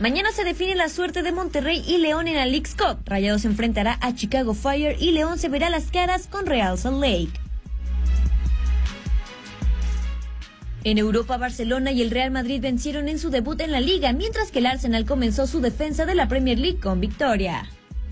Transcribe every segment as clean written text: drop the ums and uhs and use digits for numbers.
Mañana se define la suerte de Monterrey y León en la Leagues Cup. Rayados se enfrentará a Chicago Fire y León se verá las caras con Real Salt Lake. En Europa, Barcelona y el Real Madrid vencieron en su debut en la Liga, mientras que el Arsenal comenzó su defensa de la Premier League con victoria.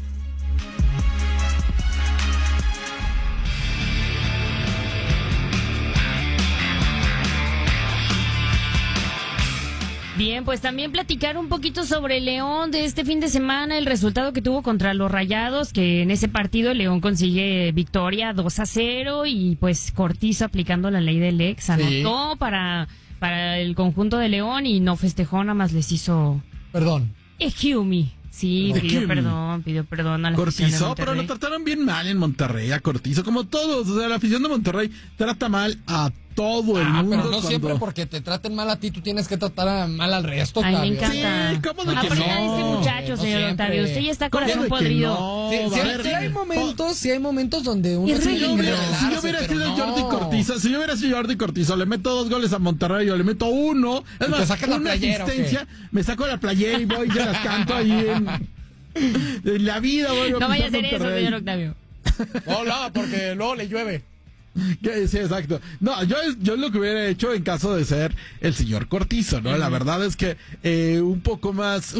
Bien, pues también platicar un poquito sobre León de este fin de semana, el resultado que tuvo contra los Rayados, que en ese partido León consigue victoria 2-0 y pues Cortizo aplicando la ley del ex, anotó para el conjunto de León y no festejó, nada más les hizo... Perdón. Excuse me. Sí, pidió perdón a la Cortizo, afición de Monterrey. pero lo trataron bien mal en Monterrey, a Cortizo, como todos. O sea, la afición de Monterrey trata mal a todo el mundo. Pero no siempre porque te traten mal a ti, tú tienes que tratar mal al resto, Ay, Octavio. me encanta. Sí, ¿cómo de que Aprenda no? de este muchacho, No señor siempre. Octavio. Usted ya está ¿Cómo corazón de que podrido. no? Sí, A ver, hay momentos donde uno Es tiene que ridículo. rebelarse, Si yo hubiera pero sido no. Jordi Cortizo, si yo hubiera sido Jordi Cortizo, le meto 2 goles a Monterrey o le meto 1, es ¿Y te más, sacas la una playera, asistencia, me saco la playera y voy y ya las canto ahí en la vida. Voy No vaya a pisar hacer eso, Monterrey. señor Octavio. Hola, porque luego le llueve. Sí, exacto. No, yo lo que hubiera hecho en caso de ser el señor Cortizo, ¿no? La verdad es que un poco más,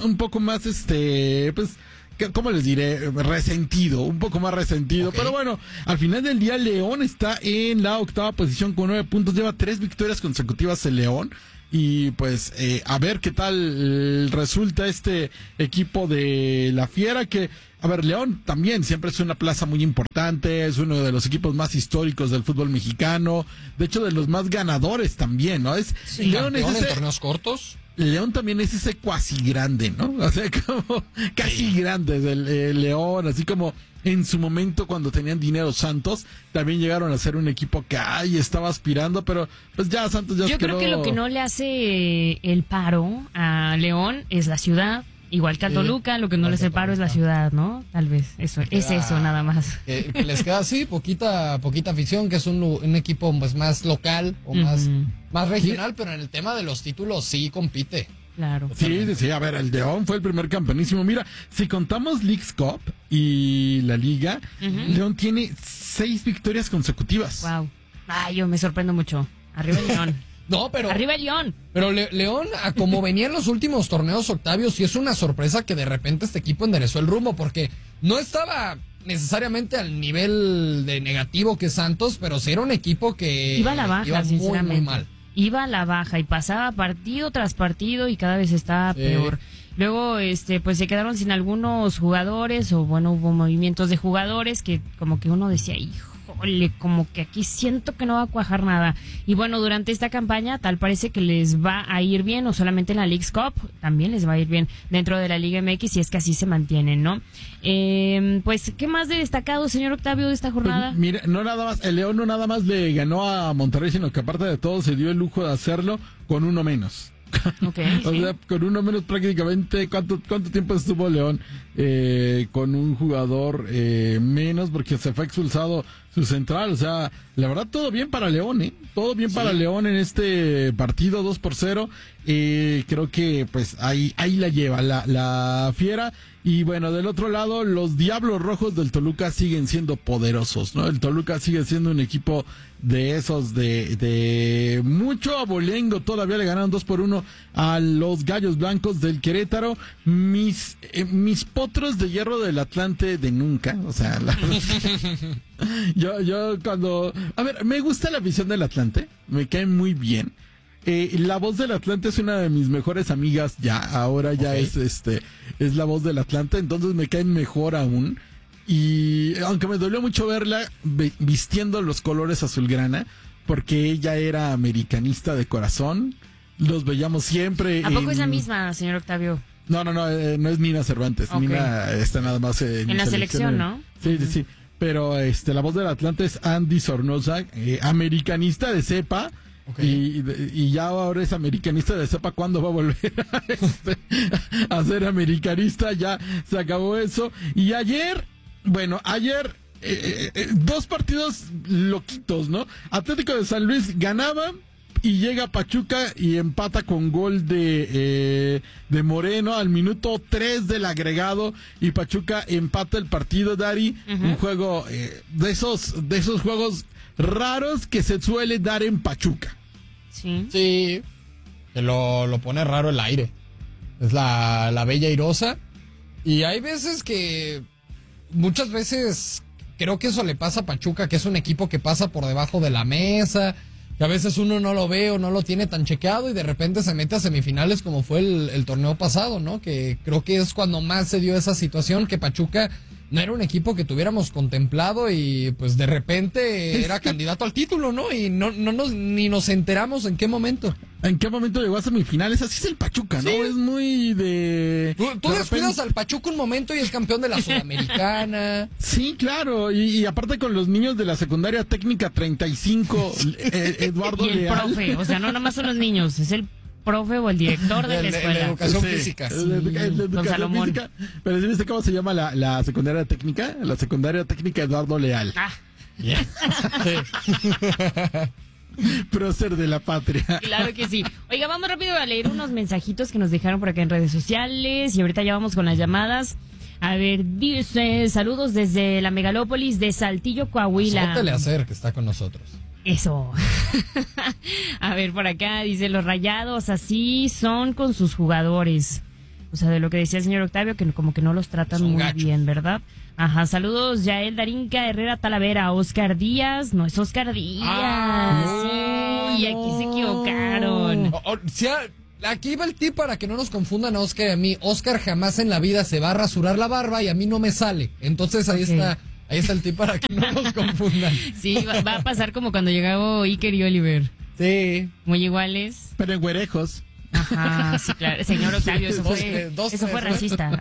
pues, ¿cómo les diré? Resentido, un poco más resentido. Okay. Pero bueno, al final del día León está en la 8ª posición con 9 puntos, lleva 3 victorias consecutivas el León. Y pues a ver qué tal resulta este equipo de la Fiera, que, a ver, León también siempre es una plaza muy importante, es uno de los equipos más históricos del fútbol mexicano, de hecho de los más ganadores también, ¿no? León es ¿En ese, torneos cortos? León también es ese cuasi grande, ¿no? O sea, como casi grande del León, así como en su momento cuando tenían dinero Santos, también llegaron a ser un equipo que estaba aspirando, pero pues ya Santos ya Yo creo que lo que no le hace el paro a León es la ciudad. Igual que a Toluca, lo que no le hace paro es la ciudad, ¿no? Tal vez, eso es eso nada más. Que les queda así, poquita afición, que es un equipo pues más local o más regional, pero en el tema de los títulos sí compite. Claro. Sí, a ver, el León fue el primer campeonísimo. Mira, si contamos Leagues Cup y la Liga, León tiene 6 victorias consecutivas. Wow. Ay, yo me sorprendo mucho. Arriba el León. No, pero... Arriba el León. Pero León, a como venía en los últimos torneos, Octavio, sí es una sorpresa que de repente este equipo enderezó el rumbo, porque no estaba necesariamente al nivel de negativo que Santos, pero sí era un equipo que iba a la baja, iba sinceramente. muy mal. Iba a la baja y pasaba partido tras partido y cada vez estaba peor. Luego, pues se quedaron sin algunos jugadores, o bueno, hubo movimientos de jugadores que como que uno decía, híjole, como que aquí siento que no va a cuajar nada. Y bueno, durante esta campaña tal parece que les va a ir bien, no solamente en la Leagues Cup, también les va a ir bien dentro de la Liga MX, si es que así se mantienen, ¿no? Pues, ¿qué más de destacado, señor Octavio, de esta jornada? Pues, mira, no nada más, el León no nada más le ganó a Monterrey, sino que aparte de todo se dio el lujo de hacerlo con uno menos. Okay, o sea, con uno menos prácticamente. ¿Cuánto tiempo estuvo León con un jugador menos? Porque se fue expulsado su central. O sea, la verdad, todo bien para León, todo bien para León en este partido, 2-0. Creo que pues ahí la lleva la Fiera. Y bueno, del otro lado, los Diablos Rojos del Toluca siguen siendo poderosos, ¿no? El Toluca sigue siendo un equipo de esos de mucho abolengo. Todavía le ganaron 2-1 a los Gallos Blancos del Querétaro. Mis potros de hierro del Atlante de nunca. O sea, yo cuando... A ver, me gusta la visión del Atlante. Me cae muy bien. La voz del Atlante es una de mis mejores amigas ya, ahora ya es la voz del Atlante, entonces me caen mejor aún. Y aunque me dolió mucho verla vistiendo los colores azulgrana, porque ella era americanista de corazón, los veíamos siempre. ¿A poco es la misma, señor Octavio? No es Nina Cervantes, Okay. Nina está nada más en la selección, ¿no? Sí. Pero la voz del Atlante es Andy Sornosa, americanista de cepa. Okay. Y ya ahora es americanista de cepa. ¿Cuándo va a volver a ser americanista? Ya se acabó eso. Y ayer 2 partidos loquitos, ¿no? Atlético de San Luis ganaba, y llega Pachuca y empata con gol de Moreno al minuto 3 del agregado y Pachuca empata el partido, Dari. Un juego de esos juegos raros que se suele dar en Pachuca. Sí, que lo pone raro el aire. Es la bella airosa. Y hay veces que, muchas veces, creo que eso le pasa a Pachuca, que es un equipo que pasa por debajo de la mesa, que a veces uno no lo ve o no lo tiene tan chequeado y de repente se mete a semifinales como fue el torneo pasado, ¿no? Que creo que es cuando más se dio esa situación, que Pachuca no era un equipo que tuviéramos contemplado y pues de repente era candidato al título, ¿no? Y ni nos enteramos en qué momento. ¿En qué momento llegó a semifinales? Así es el Pachuca, ¿no? Sí. Es muy de... Tú descuidas al Pachuca un momento y es campeón de la Sudamericana. Sí, claro. Y aparte con los niños de la secundaria técnica 35, Eduardo y el Leal. profe, o sea, no nada más son los niños, es el profe o el director de la escuela. De educación física. Educación Salomón. física. Pero ¿sí viste cómo se llama la secundaria técnica? La secundaria técnica Eduardo Leal. Yeah. Prócer de la patria. Claro que sí. Oiga, vamos rápido a leer unos mensajitos que nos dejaron por acá en redes sociales y ahorita ya vamos con las llamadas. A ver, dice, saludos desde la megalópolis de Saltillo, Coahuila. Sótele a hacer que está con nosotros. Eso. A ver, por acá dice, los Rayados así son con sus jugadores. O sea, de lo que decía el señor Octavio, que como que no los tratan Son muy gachos. bien, ¿verdad? Ajá, saludos, Yael Darinka, Herrera Talavera, Oscar Díaz, no es Oscar Díaz. Sí, aquí se equivocaron. Aquí va el tip para que no nos confundan a Oscar y a mí. Oscar jamás en la vida se va a rasurar la barba y a mí no me sale. Entonces ahí está el tip para que no nos confundan. Sí, va a pasar como cuando llegaba Iker y Oliver. Sí. Muy iguales. Pero en güerejos. Ajá, sí, claro. Señor Octavio, eso fue racista.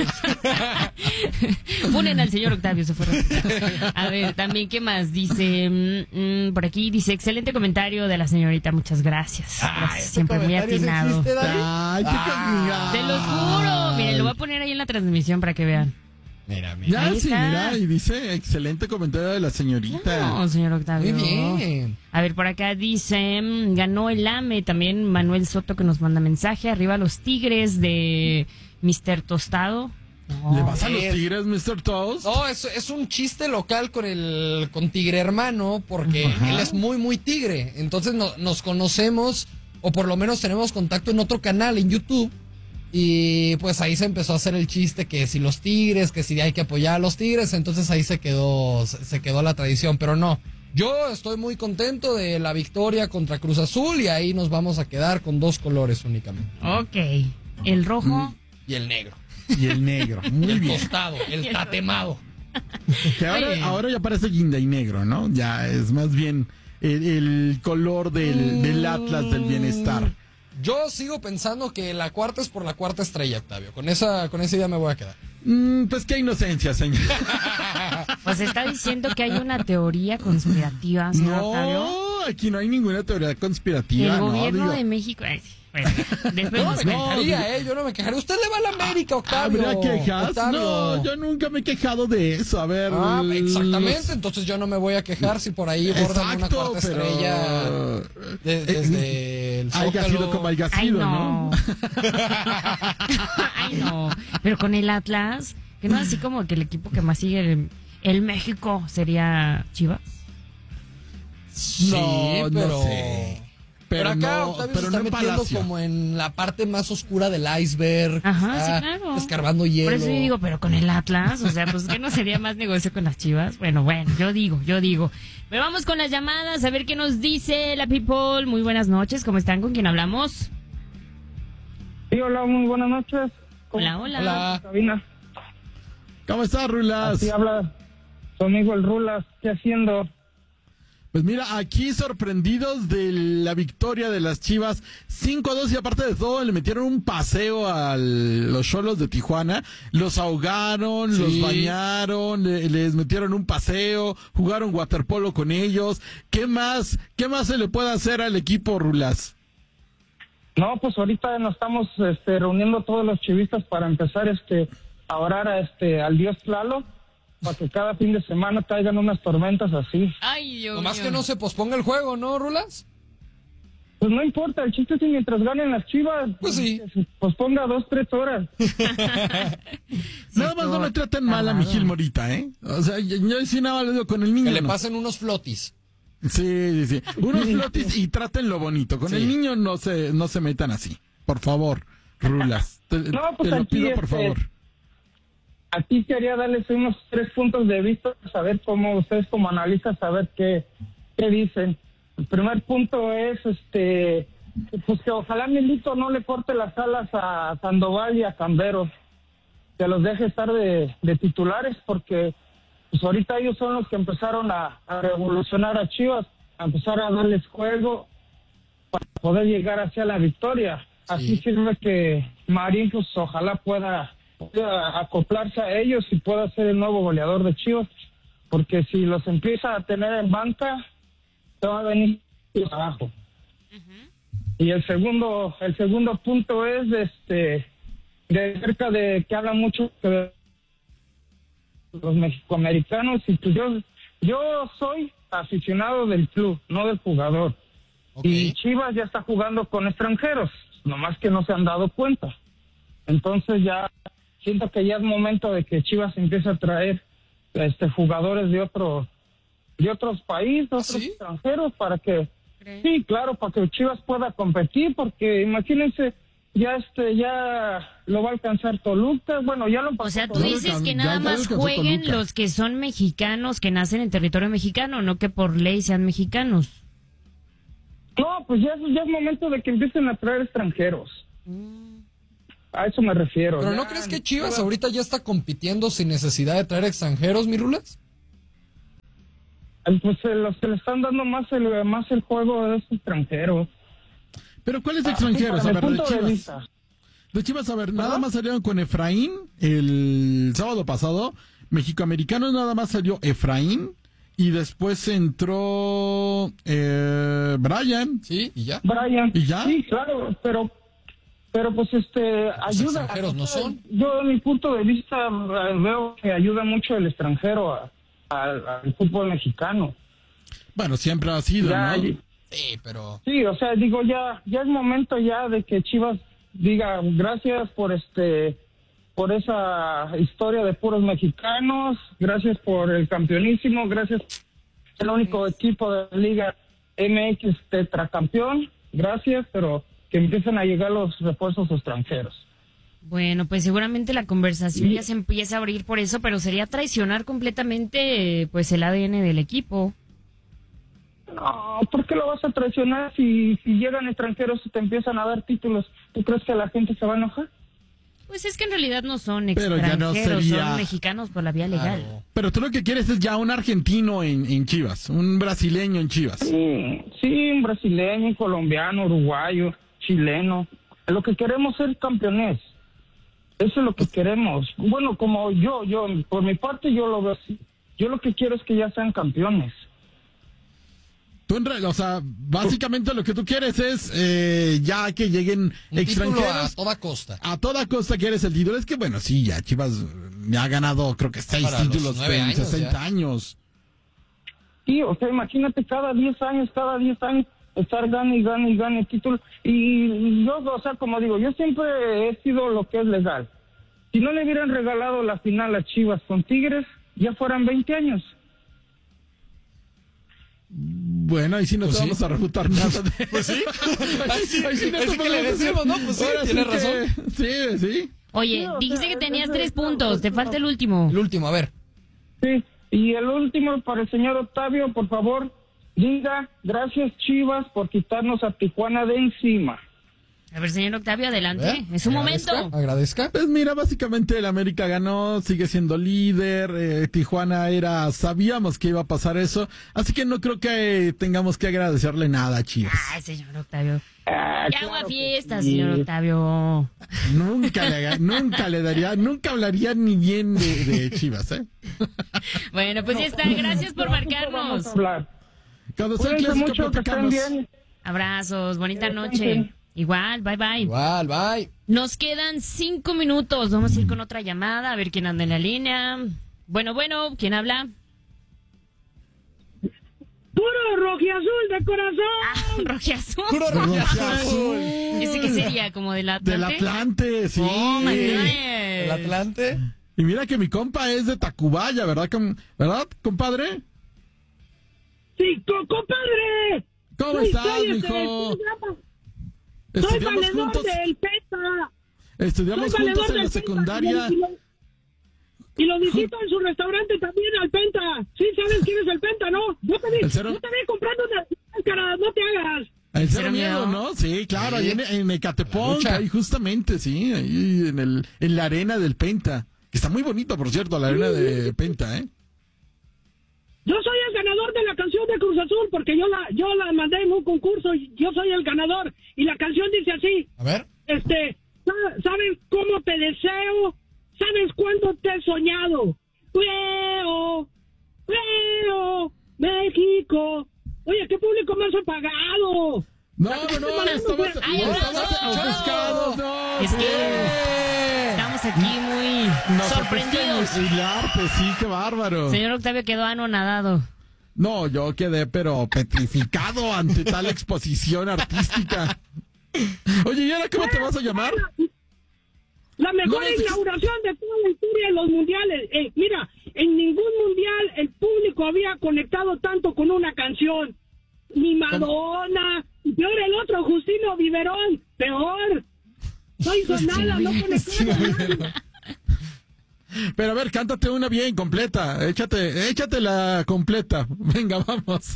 Funen al señor Octavio, eso fue racista. A ver, también, ¿qué más? Dice, por aquí, dice, excelente comentario de la señorita, muchas gracias. Gracias, siempre muy atinado. Ay, qué cagada. Te lo juro. Miren, lo voy a poner ahí en la transmisión para que vean. Mira. Ya, Ahí sí, está. mira, y dice, excelente comentario de la señorita. No, señor Octavio. Muy bien. A ver, por acá dice, ganó el AME, también Manuel Soto que nos manda mensaje, arriba los Tigres de Mr. Tostado. No. ¿Le vas a los Tigres, Mr. Toast? No, es un chiste local con Tigre Hermano, porque él es muy, muy tigre. Entonces nos conocemos, o por lo menos tenemos contacto en otro canal, en YouTube. Y pues ahí se empezó a hacer el chiste que si los Tigres, que si hay que apoyar a los Tigres, entonces ahí se quedó la tradición, pero no. Yo estoy muy contento de la victoria contra Cruz Azul y ahí nos vamos a quedar con 2 colores únicamente. Ok, el rojo. Y el negro. Y el negro. Muy el bien. tostado, el tatemado. Que ahora ya parece guinda y negro, ¿no? Ya es más bien el color del Atlas del bienestar. Yo sigo pensando que la cuarta es por la cuarta estrella, Octavio. Con esa idea me voy a quedar. Pues qué inocencia, señor. Pues está diciendo que hay una teoría conspirativa, señor Octavio. No, aquí no hay ninguna teoría conspirativa. El no, gobierno digo, de México. Bueno, después Yo no nos me cuenta. quejaría, yo no me quejaría. Usted le va a la América, Octavio. ¿Habrá quejas? Octavio. No, yo nunca me he quejado de eso. A ver. Exactamente, entonces yo no me voy a quejar si por ahí bordan una Exacto, cuarta estrella desde el haya Zócalo. sido como haya Ay, sido, no. ¿no? Ay, no. Pero con el Atlas, que no así como que el equipo que más sigue el México sería Chivas. Sí, No, pero... no sé. Pero acá no, Octavio pero se está no en metiendo Palacio. como en la parte más oscura del iceberg. Ajá, está sí, claro. escarbando hielo. Por eso yo digo, pero con el Atlas, o sea, pues que no sería más negocio con las Chivas. Bueno, yo digo. Pero vamos con las llamadas, a ver qué nos dice la people. Muy buenas noches, ¿cómo están? ¿Con quién hablamos? Sí, hola, muy buenas noches. Hola. Hola. Sabina. ¿Cómo estás, Rulas? Así habla su amigo el Rulas. ¿Qué haciendo? Pues mira, aquí sorprendidos de la victoria de las Chivas 5-2 y aparte de todo le metieron un paseo a los Xolos de Tijuana, los ahogaron, Sí. los bañaron, les metieron un paseo, jugaron waterpolo con ellos. ¿Qué más se le puede hacer al equipo, Rulas? No, pues ahorita nos estamos reuniendo todos los chivistas para empezar a orar al dios Tlaloc, para que cada fin de semana caigan unas tormentas así. Ay, Dios Nomás mío. que no se posponga el juego, ¿no, Rulas? Pues no importa, el chiste es que mientras ganen las Chivas, Pues sí. pues ponga 2-3 horas. Nada más no me traten mal a mi Gil Morita, ¿eh? O sea, yo sí nada le digo con el niño. Que le no. pasen unos flotis. Sí. Unos flotis y trátenlo bonito. Con el niño no se metan así. Por favor, Rulas. No, pues te lo aquí, pido, por favor. Aquí quería darles unos 3 puntos de vista, saber cómo ustedes como analistas, saber qué dicen. El primer punto es, pues que ojalá Milito no le corte las alas a Sandoval y a Cambero, que los deje estar de titulares, porque pues ahorita ellos son los que empezaron a revolucionar a Chivas, a empezar a darles juego para poder llegar hacia la victoria. Así sirve que Marín, pues ojalá pueda acoplarse a ellos y pueda ser el nuevo goleador de Chivas, porque si los empieza a tener en banca, se va a venir abajo. Y el segundo punto es de cerca de que habla mucho de los mexicoamericanos, y pues yo soy aficionado del club, no del jugador. Okay. Y Chivas ya está jugando con extranjeros, nomás que no se han dado cuenta. Entonces ya siento que ya es momento de que Chivas empiece a traer jugadores de otros países, otros extranjeros, para que para que Chivas pueda competir, porque imagínense, ya lo va a alcanzar Toluca, bueno, ya lo pasó. O sea, tú Toluca. dices que nada más jueguen los que son mexicanos, que nacen en territorio mexicano, no que por ley sean mexicanos. No, pues ya es momento de que empiecen a traer extranjeros. A eso me refiero. ¿Pero no crees que Chivas ahorita ya está compitiendo sin necesidad de traer extranjeros, mi Rulas? Pues los que le están dando más el juego es extranjero. ¿Pero cuáles extranjeros? A ver, de Chivas. De Chivas, a ver, nada más salieron con Efraín el sábado pasado. Mexicoamericanos nada más salió Efraín. Y después entró Brian. Sí, ¿y ya? Brian. ¿Y ya? Sí, claro, pero pues ayuda. Extranjeros no son. Yo, en mi punto de vista, veo que ayuda mucho el extranjero al fútbol mexicano. Bueno, siempre ha sido, ya, ¿no? Sí, pero... Sí, o sea, digo, ya es momento ya de que Chivas diga gracias por esa historia de puros mexicanos, gracias por el campeonísimo, gracias el único equipo de la Liga MX tetracampeón, gracias, pero que empiecen a llegar los refuerzos extranjeros. Bueno, pues seguramente la conversación ya se empieza a abrir por eso, pero sería traicionar completamente pues el ADN del equipo. No, ¿por qué lo vas a traicionar si llegan extranjeros y te empiezan a dar títulos? ¿Tú crees que la gente se va a enojar? Pues es que en realidad no son Pero ya extranjeros, no sería... son mexicanos por la vía legal. Claro. Pero tú lo que quieres es ya un argentino en Chivas, un brasileño en Chivas. Sí, un brasileño, un colombiano, uruguayo, chileno. Lo que queremos es campeones. Eso es lo que queremos. Bueno, como yo, por mi parte, yo lo veo así. Yo lo que quiero es que ya sean campeones. Tú o sea, básicamente lo que tú quieres es ya que lleguen Un extranjeros. título a toda costa. A toda costa quieres el título. Es que bueno, sí, ya Chivas ya ha ganado creo que 6 Para los títulos 9 en años 60 ya. años. Sí, o sea, imagínate cada 10 años, estar gane títulos. Y yo, o sea, como digo, yo siempre he sido lo que es legal. Si no le hubieran regalado la final a Chivas con Tigres, ya fueran 20 años. Bueno, ahí sí no Pues te sí. vamos a refutar nada. Pues sí. Ahí sí no Es te que le podemos decimos, ¿no? Pues sí, Ahora tienes que- razón. Sí. Oye, Sí, o dijiste sea, que tenías es- 3 puntos, te falta el último. El último, a ver. Sí, y el último para el señor Octavio, por favor, diga gracias Chivas por quitarnos a Tijuana de encima. A ver, señor Octavio, adelante. ¿Eh? Es su momento. Agradezca. Pues mira, básicamente el América ganó, sigue siendo líder, Tijuana sabíamos que iba a pasar eso, así que no creo que tengamos que agradecerle nada a Chivas. Ay, señor Octavio. Ah, Ya claro haga que fiesta, sí. señor Octavio. Nunca le daría ni bien de Chivas, ¿eh? Bueno, pues ya está. Gracias por Vamos marcarnos. a hablar. Cuando sea el Cuídense clásico mucho, que estén platicamos. bien. Abrazos, bonita Sí. noche. Igual, bye bye. Igual, bye. Nos quedan 5 minutos. Vamos a ir con otra llamada, a ver quién anda en la línea. Bueno, ¿quién habla? Puro rojiazul de corazón. Rojiazul. Puro rojiazul. ¿Ese qué sería? ¿Como del Atlante? Del Atlante, sí. Oh, my goodness. ¿El Atlante? Y mira que mi compa es de Tacubaya, ¿verdad, compadre? Sí, compadre. ¿Cómo estás, mijo? Soy Estudiamos valedor juntos. del PETA. Estudiamos Soy juntos valedor en la del secundaria. Penta, y lo visito en su restaurante también, al Penta. Sí, ¿sabes quién es el Penta, no? Yo te vi comprando una máscara, no te hagas. El Cero Cero Miedo, Miedo. ¿no? Sí, claro, Sí. ahí en Ecatepec, Lucha. ahí justamente, sí, ahí en la arena del Penta. Que está muy bonito, por cierto, la arena de Penta, ¿eh? Yo soy el ganador de la canción de Cruz Azul, porque yo la mandé en un concurso y yo soy el ganador. Y la canción dice así, A ver. ¿sabes cómo te deseo? ¿Sabes cuándo te he soñado? Veo, México. Oye, ¿qué público más apagado? No, estamos Ay, ofuscados, no. Es que estamos aquí muy sorprendidos. Pues sí, qué bárbaro. Señor Octavio quedó anonadado. No, yo quedé pero petrificado ante tal exposición artística. Oye, ¿y ahora cómo te vas a llamar? La mejor No, inauguración de toda la historia de los mundiales. Mira, en ningún mundial el público había conectado tanto con una canción. Ni Madonna, y peor el otro, Justino Biberón, peor. No hizo nada, no conectó nada. Pero a ver, cántate una bien completa. Échate la completa. Venga, vamos.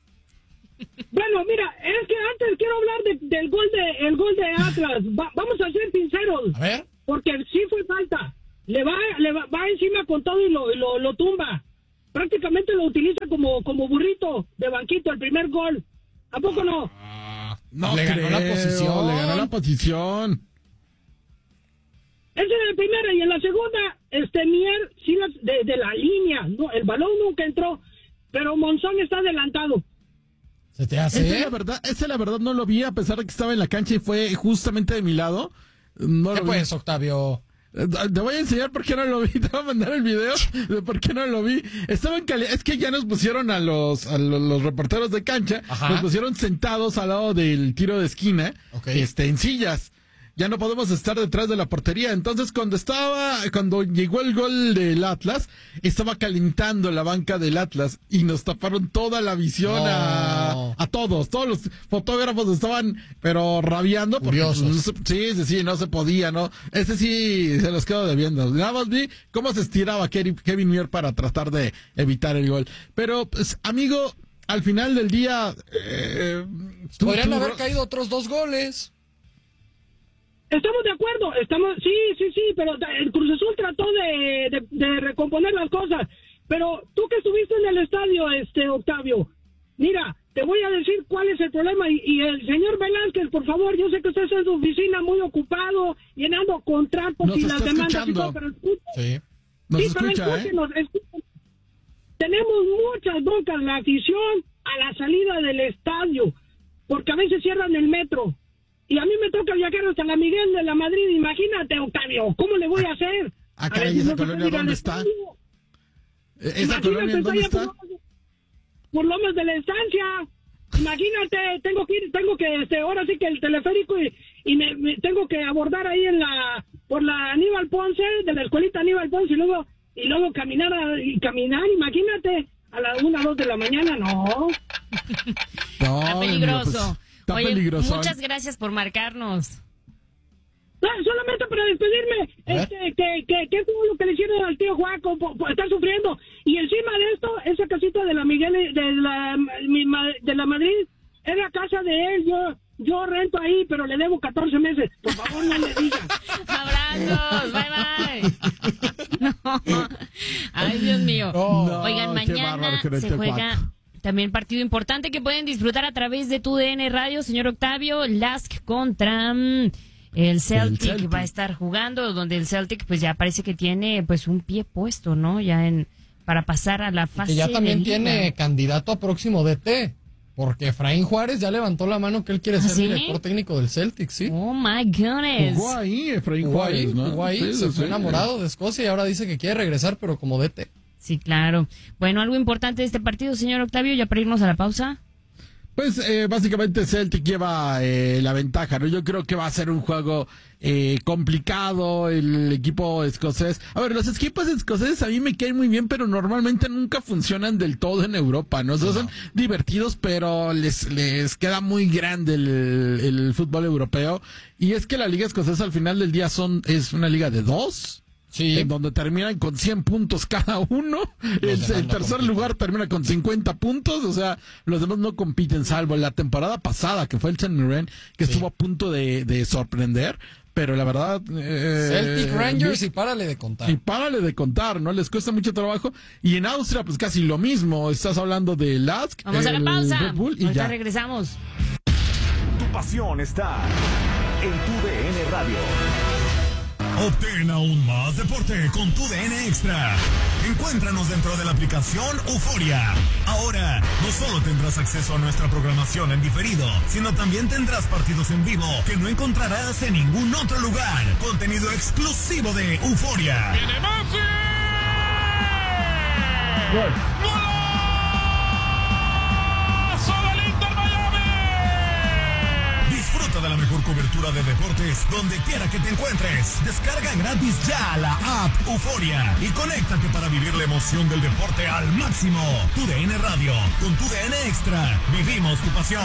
Bueno, mira, es que antes quiero hablar del gol de Atlas. Vamos a ser sinceros. A ver. Porque sí fue falta. Le va encima con todo y lo tumba. Prácticamente lo utiliza como burrito de banquito el primer gol. ¿A poco no? No Le ganó la posición. Le ganó la posición. Esa es la primera. Y en la segunda, Mier, sí, de la línea. No, el balón nunca entró. Pero Monzón está adelantado. ¿Se te hace? Ese la verdad no lo vi, a pesar de que estaba en la cancha y fue justamente de mi lado. No ¿Qué lo pues, Octavio? Te voy a enseñar por qué no lo vi. Te voy a mandar el video de por qué no lo vi. Estaba es que ya nos pusieron a los reporteros de cancha. Ajá. Nos pusieron sentados al lado del tiro de esquina. Ok. En sillas. Ya no podemos estar detrás de la portería. Entonces, cuando llegó el gol del Atlas, estaba calentando la banca del Atlas y nos taparon toda la visión No. a todos. Todos los fotógrafos estaban, pero rabiando. Porque, Furiosos. sí, no se podía, ¿no? Ese sí se los quedo debiendo. Nada más vi cómo se estiraba Kevin Mier para tratar de evitar el gol. Pero, pues, amigo, al final del día... Podrían haber caído otros 2 goles. Estamos de acuerdo, sí, pero el Cruz Azul trató de recomponer las cosas. Pero tú que estuviste en el estadio, Octavio, mira, te voy a decir cuál es el problema. Y el señor Velázquez, por favor, yo sé que usted está en su oficina muy ocupado, llenando contratos y las demandas y todo, pero escucha. Sí. Nos Sí, escucha, pero escúchenos. Tenemos muchas broncas, la afición a la salida del estadio, porque a veces cierran el metro. Y a mí me toca viajar hasta la Miguel de la Madrid. Imagínate, Octavio, ¿cómo le voy a hacer? Caray, ¿esa colonia dónde está? ¿Esa colonia en dónde está? Por Lomas de la Estancia. Imagínate, tengo que ahora sí que el teleférico y me tengo que abordar ahí por la Aníbal Ponce, de la escuelita Aníbal Ponce, y luego caminar, imagínate, a las 1, 2 de la mañana, no. Está peligroso. Está Oye, peligroso. muchas gracias por marcarnos. No, solamente para despedirme, ¿qué fue lo que le hicieron al tío Juaco? Está sufriendo. Y encima de esto, esa casita de la Miguel, de la Madrid, es la casa de él. Yo rento ahí, pero le debo 14 meses. Por favor, no le digas. Abrazos, bye. No. Ay, Dios mío. No, Oigan, qué mañana bárbaro con se este juega Juaco. también partido importante que pueden disfrutar a través de TUDN Radio, señor Octavio. Lask contra el Celtic va a estar jugando, donde el Celtic pues ya parece que tiene pues un pie puesto, ¿no? Ya para pasar a la fase Que ya también de liga. tiene candidato a próximo DT. Porque Efraín Juárez ya levantó la mano que él quiere ser ¿sí? director técnico del Celtic, ¿sí? Oh my goodness. Jugó ahí Efraín Juárez, ¿no? Jugó ahí, Sí, se sí, fue sí. enamorado de Escocia y ahora dice que quiere regresar, pero como DT. Sí, claro. Bueno, algo importante de este partido, señor Octavio, ya para irnos a la pausa. Pues básicamente Celtic lleva la ventaja, ¿no? Yo creo que va a ser un juego complicado, el equipo escocés. A ver, los equipos escoceses a mí me caen muy bien, pero normalmente nunca funcionan del todo en Europa, ¿no? O sea, son divertidos, pero les queda muy grande el fútbol europeo. Y es que la liga escocesa al final del día es una liga de 2. Sí. En donde terminan con 100 puntos cada uno. El tercer lugar termina con 50 puntos. O sea, los demás no compiten, salvo la temporada pasada, que fue el St. Mirren, que estuvo a punto de sorprender. Pero la verdad... Celtic Rangers y párale de contar. Y párale de contar, ¿no? Les cuesta mucho trabajo. Y en Austria, pues casi lo mismo. Estás hablando de Lask. Vamos a la pausa. Red Bull, y ahorita ya regresamos. Tu pasión está en tu DN Radio. Obtén aún más deporte con tu DN Extra. Encuéntranos dentro de la aplicación Euforia. Ahora, no solo tendrás acceso a nuestra programación en diferido, sino también tendrás partidos en vivo que no encontrarás en ningún otro lugar. Contenido exclusivo de Euforia. ¡Viene Messi! ¡Gol! Disfruta de la mejor cobertura de deportes donde quiera que te encuentres. Descarga gratis ya la app Euforia y conéctate para vivir la emoción del deporte al máximo. Tu DN Radio, con tu DN Extra, vivimos tu pasión.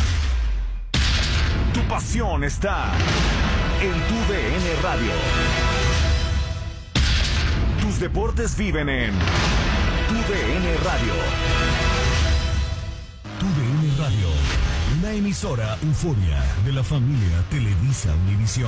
Tu pasión está en tu DN Radio. Tus deportes viven en tu DN Radio. Tu DN Radio. Una emisora Euforia de la familia Televisa Univisión.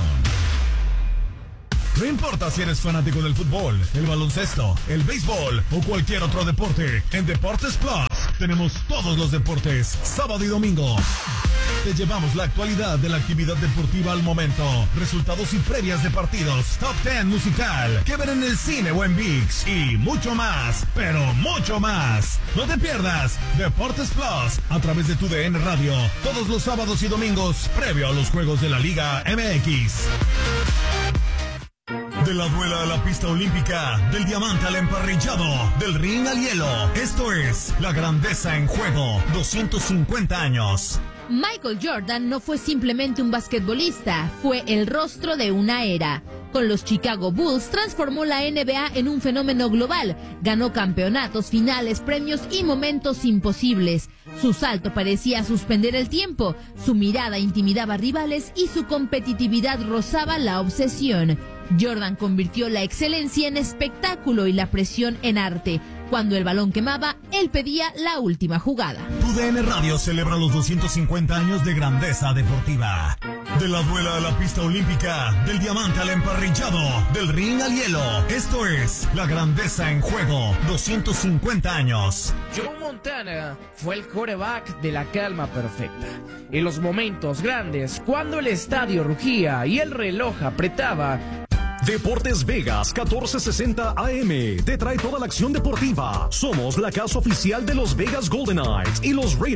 No importa si eres fanático del fútbol, el baloncesto, el béisbol o cualquier otro deporte, en Deportes Plus tenemos todos los deportes, sábado y domingo. Te llevamos la actualidad de la actividad deportiva al momento, resultados y previas de partidos, top 10 musical, que ver en el cine o en ViX y mucho más, pero mucho más. No te pierdas Deportes Plus a través de tu DN Radio, todos los sábados y domingos, previo a los juegos de la Liga MX. De la duela a la pista olímpica, del diamante al emparrillado, del ring al hielo, esto es la grandeza en juego, 250 años. Michael Jordan no fue simplemente un basquetbolista, fue el rostro de una era. Con los Chicago Bulls transformó la NBA en un fenómeno global, ganó campeonatos, finales, premios y momentos imposibles. Su salto parecía suspender el tiempo, su mirada intimidaba a rivales y su competitividad rozaba la obsesión. Jordan convirtió la excelencia en espectáculo y la presión en arte. Cuando el balón quemaba, él pedía la última jugada. Tu DN Radio celebra los 250 años de grandeza deportiva. De la duela a la pista olímpica, del diamante al emparrillado, del ring al hielo. Esto es la grandeza en juego, 250 años. Joe Montana fue el quarterback de la calma perfecta. En los momentos grandes, cuando el estadio rugía y el reloj apretaba, Deportes Vegas 1460 AM te trae toda la acción deportiva. Somos la casa oficial de los Vegas Golden Knights y los Raiders